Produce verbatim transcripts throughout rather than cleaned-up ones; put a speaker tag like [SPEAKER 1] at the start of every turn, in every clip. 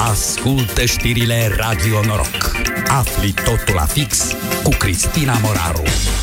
[SPEAKER 1] Ascultă știrile Radio Noroc. Afli totul la fix cu Cristina Moraru.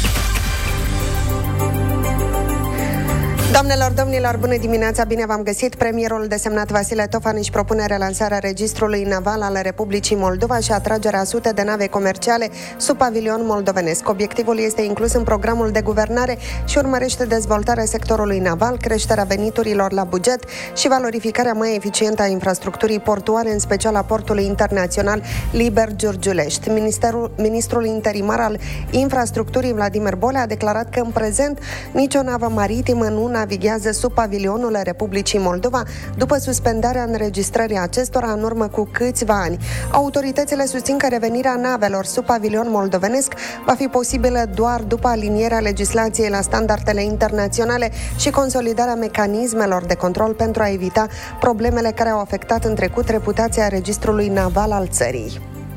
[SPEAKER 2] Doamnelor, domnilor, bună dimineața, bine v-am găsit. Premierul desemnat Vasile Tofan își propune relansarea registrului naval al Republicii Moldova și atragerea a sute de nave comerciale sub pavilion moldovenesc. Obiectivul este inclus în programul de guvernare și urmărește dezvoltarea sectorului naval, creșterea veniturilor la buget și valorificarea mai eficientă a infrastructurii portuare, în special a portului internațional Liber Giurgiulești. Ministerul, ministrul interimar al infrastructurii Vladimir Bolea a declarat că în prezent nicio navă maritimă nu navighează sub pavilionul Republicii Moldova după suspendarea înregistrării acestora în urmă cu câțiva ani. Autoritățile susțin că revenirea navelor sub pavilion moldovenesc va fi posibilă doar după alinierea legislației la standardele internaționale și consolidarea mecanismelor de control pentru a evita problemele care au afectat în trecut reputația registrului naval al țării.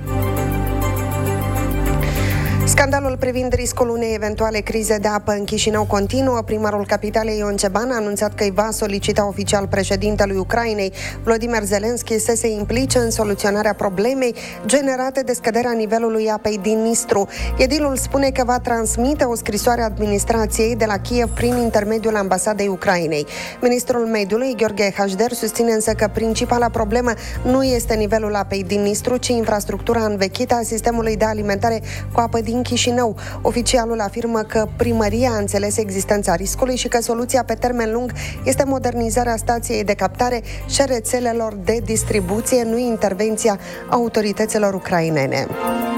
[SPEAKER 2] Scandalul privind riscul unei eventuale crize de apă în Chișinău continuă. Primarul capitalei Ion Ceban a anunțat că îi va solicita oficial președintelui Ucrainei, Volodymyr Zelensky, să se implice în soluționarea problemei generate de scăderea nivelului apei din Nistru. Edilul spune că va transmite o scrisoare administrației de la Kiev prin intermediul ambasadei Ucrainei. Ministrul mediului, Gheorghe Hașder, susține însă că principala problemă nu este nivelul apei din Nistru, ci infrastructura învechită a sistemului de alimentare cu apă din Chișinău. Oficialul afirmă că primăria a înțeles existența riscului și că soluția pe termen lung este modernizarea stației de captare și a rețelelor de distribuție, nu intervenția autorităților ucrainene.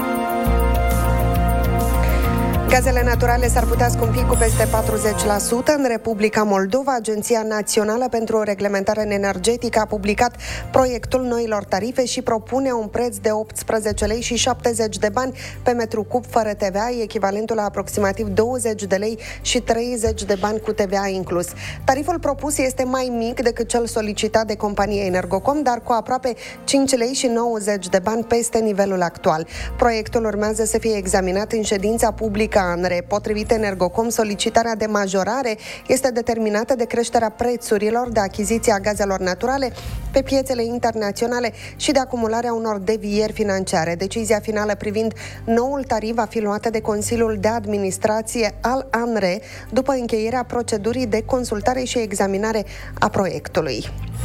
[SPEAKER 2] Gazele naturale s-ar putea scumpi cu peste patruzeci la sută în Republica Moldova. Agenția Națională pentru Reglementare Energetică a publicat proiectul noilor tarife și propune un preț de optsprezece lei și șaptezeci de bani pe metru cub fără T V A, echivalentul la aproximativ douăzeci de lei și treizeci de bani cu T V A inclus. Tariful propus este mai mic decât cel solicitat de compania Energocom, dar cu aproape cinci lei și nouăzeci de bani peste nivelul actual. Proiectul urmează să fie examinat în ședința publică A N R E. Potrivit Energocom, solicitarea de majorare este determinată de creșterea prețurilor de achiziție a gazelor naturale pe piețele internaționale și de acumularea unor devieri financiare. Decizia finală privind noul tarif va fi luată de Consiliul de Administrație al A N R E după încheierea procedurii de consultare și examinare a proiectului.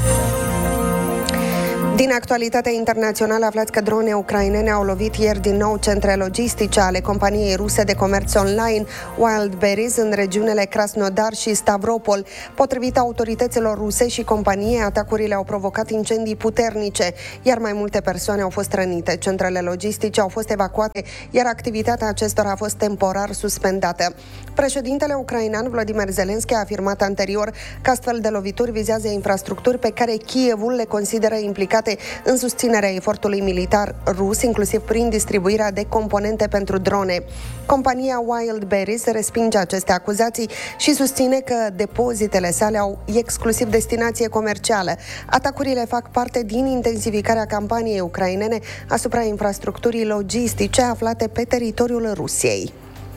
[SPEAKER 2] Din actualitatea internațională aflați că drone ucrainene au lovit ieri din nou centre logistice ale companiei ruse de comerț online Wildberries în regiunile Krasnodar și Stavropol. Potrivit autorităților ruse și companiei, atacurile au provocat incendii puternice, iar mai multe persoane au fost rănite. Centrele logistice au fost evacuate, iar activitatea acestora a fost temporar suspendată. Președintele ucrainean Volodymyr Zelensky a afirmat anterior că astfel de lovituri vizează infrastructuri pe care Kievul le consideră implicate în susținerea efortului militar rus, inclusiv prin distribuirea de componente pentru drone. Compania Wildberries respinge aceste acuzații și susține că depozitele sale au exclusiv destinație comercială. Atacurile fac parte din intensificarea campaniei ucrainene asupra infrastructurii logistice aflate pe teritoriul Rusiei.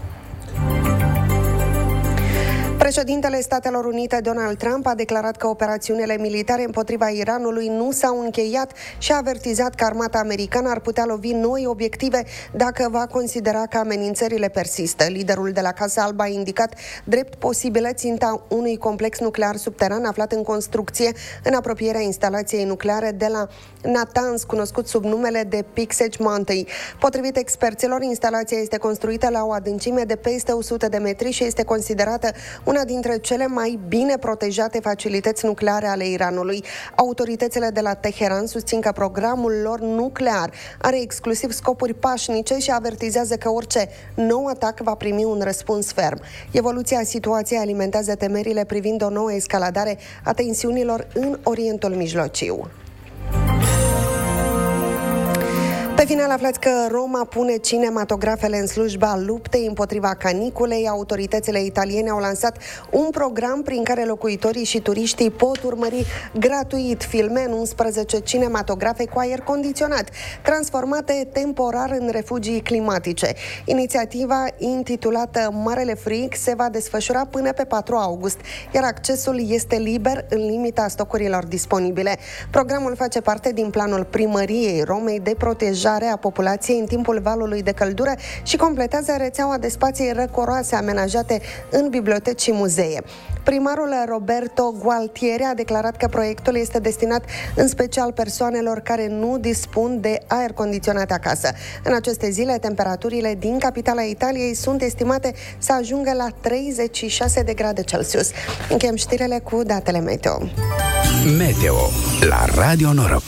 [SPEAKER 2] Președintele Statelor Unite, Donald Trump, a declarat că operațiunile militare împotriva Iranului nu s-au încheiat și a avertizat că armata americană ar putea lovi noi obiective dacă va considera că amenințările persistă. Liderul de la Casa Albă a indicat drept posibilă ținta unui complex nuclear subteran aflat în construcție în apropierea instalației nucleare de la Natanz, cunoscut sub numele de Pixage Mountain. Potrivit experților, instalația este construită la o adâncime de peste o sută de metri și este considerată una dintre cele mai bine protejate facilități nucleare ale Iranului. Autoritățile de la Teheran susțin că programul lor nuclear are exclusiv scopuri pașnice și avertizează că orice nou atac va primi un răspuns ferm. Evoluția situației alimentează temerile privind o nouă escaladare a tensiunilor în Orientul Mijlociu. Pe final aflați că Roma pune cinematografele în slujba luptei împotriva caniculei. Autoritățile italiene au lansat un program prin care locuitorii și turiștii pot urmări gratuit filme în unsprezece cinematografe cu aer condiționat, transformate temporar în refugii climatice. Inițiativa, intitulată Marele Frig, se va desfășura până pe patru august, iar accesul este liber în limita stocurilor disponibile. Programul face parte din planul Primăriei Romei de protejare a populației în timpul valului de căldură și completează rețeaua de spații răcoroase amenajate în biblioteci și muzee. Primarul Roberto Gualtieri a declarat că proiectul este destinat în special persoanelor care nu dispun de aer condiționat acasă. În aceste zile, temperaturile din capitala Italiei sunt estimate să ajungă la treizeci și șase de grade Celsius. Încheiem știrile cu datele meteo.
[SPEAKER 1] Meteo la Radio Noroc.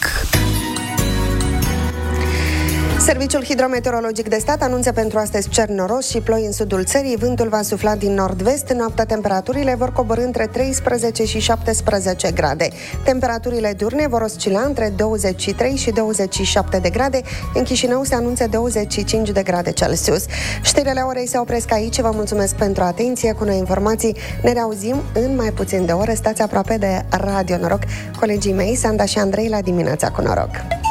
[SPEAKER 2] Serviciul Hidrometeorologic de Stat anunță pentru astăzi cer noros și ploi în sudul țării. Vântul va sufla din nord-vest. Noaptea temperaturile vor coborî între treisprezece și șaptesprezece grade. Temperaturile diurne vor oscila între douăzeci și trei și douăzeci și șapte de grade. În Chișinău se anunță douăzeci și cinci de grade Celsius. Știrile orei se opresc aici. Vă mulțumesc pentru atenție. Cu noi informații ne reauzim în mai puțin de ore. Stați aproape de Radio Noroc. Colegii mei, Sanda și Andrei, la dimineața cu noroc.